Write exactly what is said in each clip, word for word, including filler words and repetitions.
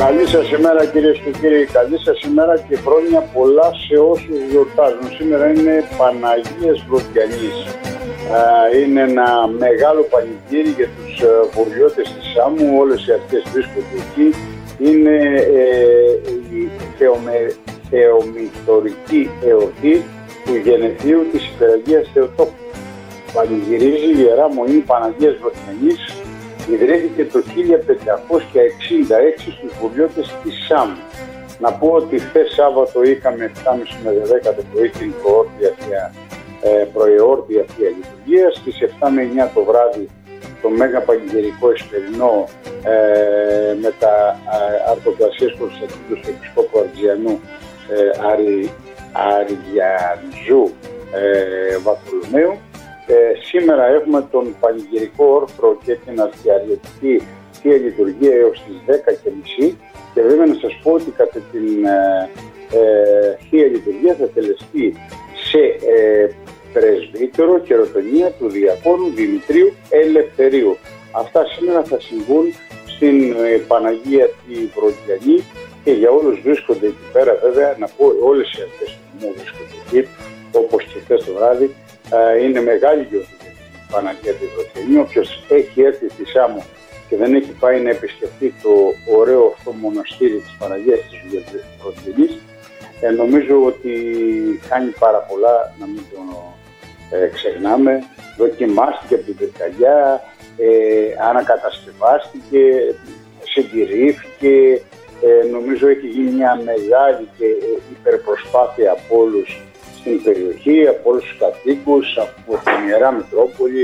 Καλή σας ημέρα κυρίες και κύριοι, καλή σας ημέρα και χρόνια πολλά σε όσους γιορτάζουν. Σήμερα είναι Παναγίας Βροντιανής. Είναι ένα μεγάλο πανηγύρι για τους βορειώτες της Σάμου, όλες οι αρχές βρίσκονται εκεί. Είναι ε, η θεομε, θεομηθορική εορτή του γενεθλίου της Υπεραγίας Θεοτόκου. Πανηγυρίζει η Ιερά Μονή Παναγίας Βροντιανής. Ιδρύθηκε το χίλια πεντακόσια εξήντα έξι στους βορειώτες της Σάμου. Να πω ότι χθες Σάββατο είχαμε επτά και μισή με δέκα το πρωί την προεόρτια, ε, προεόρτια Θεία Λειτουργία. Στις επτά με εννιά το βράδυ το μέγα πανηγυρικό εσπερινό ε, με τα ε, αρθοκλασίες Κωνσταντίνου του Επισκόπου Αρτζιανού ε, Αρι, Αριανζού ε, Βαρθολομαίου. Ε, σήμερα έχουμε τον πανηγυρικό όρθρο και την αρχιαριωτική Θεία Λειτουργία έως τις δέκα και μισή και βέβαια να σας πω ότι κατά την ε, ε, Θεία Λειτουργία θα τελεστεί σε ε, πρεσβύτερο χειροτονία του Διακόνου Δημητρίου Ελευθερίου. Αυτά σήμερα θα συμβούν στην ε, Παναγία τη Βροντιανή και για όλους βρίσκονται εκεί πέρα, βέβαια να πω όλες οι αρχές του νομού βρίσκονται εκεί, όπως και χθες το βράδυ. Είναι μεγάλη γιορτή για την Παναγία τη Βροντιανή. Όποιος έχει έρθει στη Σάμο και δεν έχει πάει να επισκεφτεί το ωραίο αυτό μοναστήρι της Παναγίας της Βροντιανής, ε, νομίζω ότι κάνει πάρα πολλά, να μην το ε, ξεχνάμε. Δοκιμάστηκε από την πυρκαγιά, ε, ανακατασκευάστηκε, συντηρήθηκε. Ε, νομίζω έχει γίνει μια μεγάλη και υπερπροσπάθεια από όλους στην περιοχή, από όλους τους κατοίκους, από την Ιερά Μητρόπολη,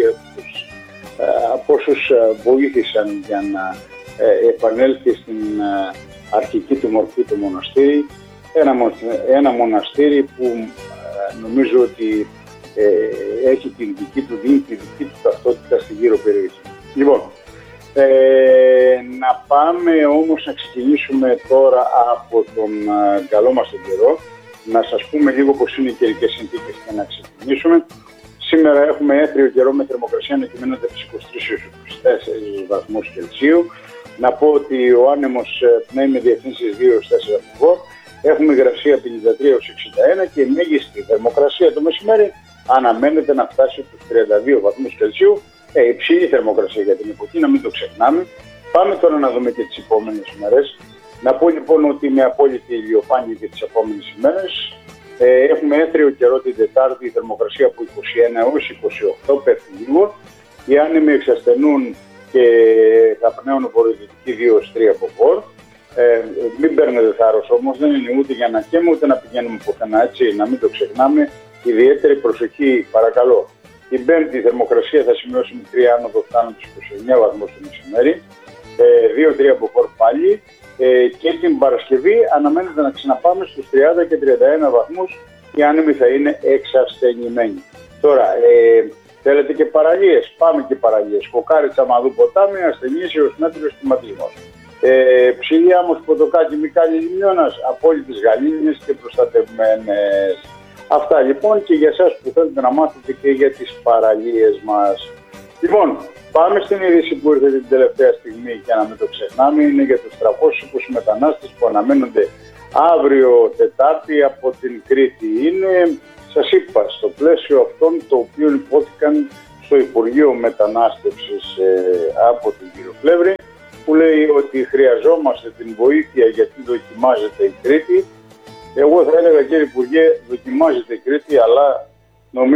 από όσους βοήθησαν για να επανέλθει στην αρχική του μορφή του μοναστήρι. Ένα, ένα μοναστήρι που νομίζω ότι έχει την δική του δίνει, τη δική του ταυτότητα στη γύρω περιοχή. Λοιπόν, ε, να πάμε όμως να ξεκινήσουμε τώρα από τον καλό μας τον καιρό. Να σας πούμε λίγο πώς είναι οι καιρικές συνθήκες και να ξεκινήσουμε. Σήμερα έχουμε έθριο καιρό με θερμοκρασία να κυμαίνονται από είκοσι τρεις έως είκοσι τέσσερις βαθμούς Κελσίου. Να πω ότι ο άνεμος πνέει με διευθύνσεις δύο έως τέσσερα βαθμού. Έχουμε υγρασία πενήντα τρία έως εξήντα ένα και η μέγιστη θερμοκρασία το μεσημέρι αναμένεται να φτάσει στους τριάντα δύο βαθμούς Κελσίου. Ε, υψηλή θερμοκρασία για την εποχή, να μην το ξεχνάμε. Πάμε τώρα να δούμε και τις επόμενες ημέρες. Να πω λοιπόν ότι με απόλυτη ηλιοφάνεια και τις επόμενες ημέρες ε, έχουμε έθριο καιρό την Τετάρτη, η θερμοκρασία από είκοσι ένα έως είκοσι οκτώ, πέφτει λίγο. Οι άνεμοι εξασθενούν και θα πνέουν βορειοδυτική δύο έως τρία από βορ. Ε, μην παίρνετε θάρρος όμως, δεν είναι ούτε για να καίμε ούτε να πηγαίνουμε πουθενά, έτσι, να μην το ξεχνάμε. Ιδιαίτερη προσοχή παρακαλώ. Την Πέμπτη η θερμοκρασία θα σημειώσει μικρή άνοδο φτάνοντας είκοσι εννέα βαθμούς το μεσημέρι, ε, δύο τρία από βορ πάλι. Ε, και την Παρασκευή αναμένεται να ξαναπάμε στους τριάντα και τριάντα ένα βαθμούς. Οι άνεμοι θα είναι εξασθενημένοι. Τώρα, ε, θέλετε και παραλίες, πάμε και παραλίες. Κοκάριτσα, Μαδού, ποτάμι, ασθενής έως μέτριος κυματισμός. Ε, Ψηλή άμμος, Ποδοκάκι, Μικάλη, Λιμιώνας, απόλυτες γαλήνες και προστατευμένες. Αυτά λοιπόν και για εσάς που θέλετε να μάθετε και για τις παραλίες μας. Λοιπόν, πάμε στην είδηση που ήρθε την τελευταία στιγμή και να μην το ξεχνάμε. Είναι για τους τριακόσιους είκοσι μετανάστες που αναμένονται αύριο Τετάρτη από την Κρήτη. Είναι, σας είπα, στο πλαίσιο αυτών το οποίο υπόθηκαν στο Υπουργείο Μετανάστευσης ε, από την κύριο Πλεύρη, που λέει ότι χρειαζόμαστε την βοήθεια γιατί δοκιμάζεται η Κρήτη. Εγώ θα έλεγα, κύριε Υπουργέ, δοκιμάζεται η Κρήτη, αλλά